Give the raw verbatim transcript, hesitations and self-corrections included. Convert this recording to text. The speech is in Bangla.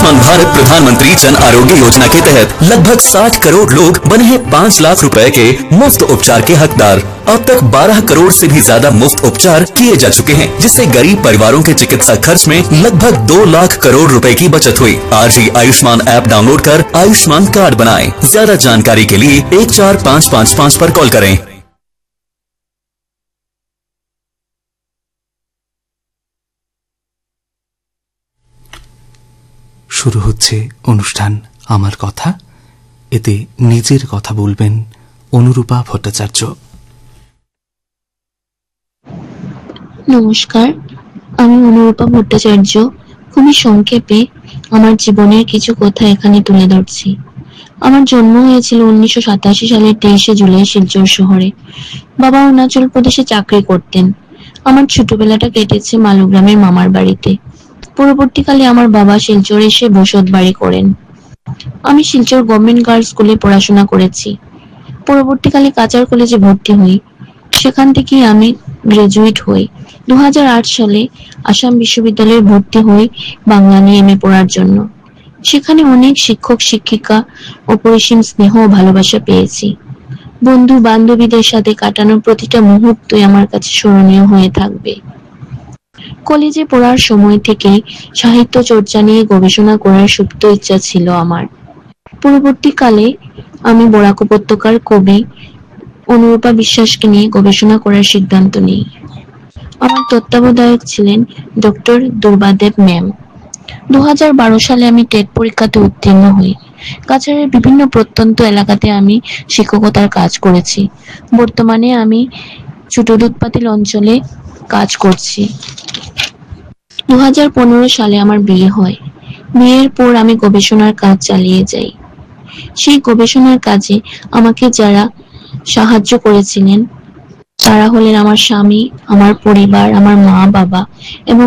आयुष्मान भारत प्रधानमंत्री जन आरोग्य योजना के तहत लगभग साठ करोड़ लोग बने हैं पाँच लाख रुपए के मुफ्त उपचार के हकदार। अब तक बारह करोड़ से भी ज्यादा मुफ्त उपचार किए जा चुके हैं, जिससे गरीब परिवारों के चिकित्सा खर्च में लगभग दो लाख करोड़ रुपए की बचत हुई। आज ही आयुष्मान ऐप डाउनलोड कर आयुष्मान कार्ड बनाएं। ज्यादा जानकारी के लिए एक चार पाँच पाँच पाँच पर कॉल करें। শুরু হচ্ছে অনুষ্ঠান আমার কথা। এতে নিজের কথা বলবেন অনুরূপা ভট্টাচার্য। নমস্কার, আমি অনুরূপা ভট্টাচার্য খুবই সংক্ষেপে আমার জীবনের কিছু কথা এখানে তুলে ধরছি। আমার জন্ম হয়েছিল উনিশশো সাতাশি সালের তেইশে জুলাই শিলচর শহরে। বাবা অরুণাচল প্রদেশে চাকরি করতেন। আমার ছোটবেলাটা কেটেছে মালুগ্রামের মামার বাড়িতে। পরবর্তীকালে আমার বাবা শিলচর এসে বসত বাড়ি করেন। আমি শিলচর গভর্নমেন্ট গার্লস স্কুলে পড়াশোনা করেছি। পরবর্তীকালে কাচার কলেজে ভর্তি হই। সেখান থেকে আমি গ্রাজুয়েট হই। দু হাজার আট সালে আসাম বিশ্ববিদ্যালয়ে ভর্তি হই বাংলা নিয়ে এম এ পড়ার জন্য। সেখানে অনেক শিক্ষক শিক্ষিকা অপরিসীম স্নেহ ও ভালোবাসা পেয়েছি। বন্ধু বান্ধবীদের সাথে কাটানো প্রতিটা মুহূর্তই আমার কাছে স্মরণীয় হয়ে থাকবে। কলেজে পড়ার সময় থেকেই সাহিত্য চর্চা নিয়ে গবেষণা করার সুপ্ত ইচ্ছা ছিল আমার। পরবর্তীকালে আমি বরাক উপত্যকার কবি অনুরূপা বিশ্বাসকে নিয়ে গবেষণা করার সিদ্ধান্ত নিই। আমার তত্ত্বাবধায়ক ছিলেন ডক্টর দুর্বাদেব ম্যাম। দু হাজার বারো সালে আমি টেট পরীক্ষাতে উত্তীর্ণ হই। কাছাড়ের বিভিন্ন প্রত্যন্ত এলাকাতে আমি শিক্ষকতার কাজ করেছি। বর্তমানে আমি ছোটদুধপাতিল অঞ্চলে কাজ করছি। দু হাজার পনেরো সালে আমার বিয়ে হয়। বিয়ের পর আমি গবেষণার কাজ চালিয়ে যাই। সেই গবেষণার কাজে আমাকে যারা সাহায্য করেছিলেন তারা হলেন আমার স্বামী, আমার পরিবার, আমার মা বাবা এবং